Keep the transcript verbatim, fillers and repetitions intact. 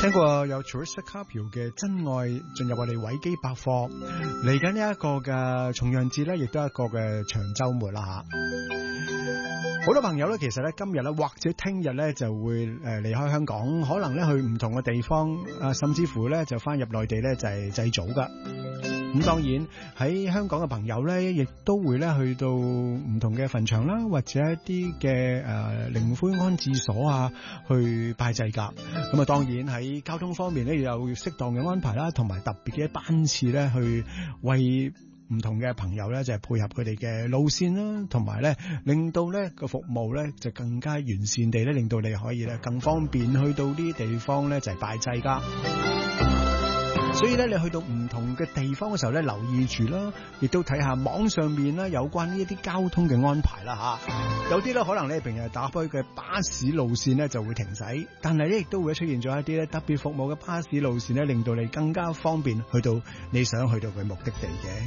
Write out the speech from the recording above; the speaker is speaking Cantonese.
聽過有 Teresa Carpio 嘅真愛進入我哋維基百科，嚟緊呢一個嘅重陽節咧，亦都係一個嘅長週末啦吓。好多朋友咧，其實咧今日咧或者聽日咧就會誒離開香港，可能咧去唔同嘅地方，啊甚至乎咧就翻入內地咧就係祭祖噶。咁當然喺香港嘅朋友咧，亦都會咧去到唔同嘅墳場啦，或者一啲嘅誒靈灰安置所啊，去拜祭噶。咁啊，當然喺交通方面咧，有適當嘅安排啦，同埋特別嘅班次咧，去為唔同嘅朋友咧，就係配合佢哋嘅路線啦，同埋咧令到咧個服務咧就更加完善地咧，令到你可以咧更方便去到呢啲地方咧就係拜祭噶。所以咧，你去到唔同嘅地方嘅時候咧，留意住啦，亦都睇下網上面啦有關呢一啲交通嘅安排啦吓。有啲咧可能你平日打開嘅巴士路線咧就會停駛，但係咧亦都會出現咗一啲咧特別服務嘅巴士路線咧，令到你更加方便去到你想去到嘅目的地嘅。